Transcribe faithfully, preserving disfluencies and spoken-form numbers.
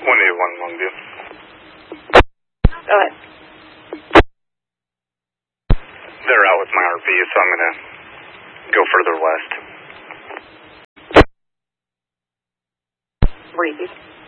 one eight one Longview. Go ahead. They're out with my R V, so I'm going to go further west. Breezy.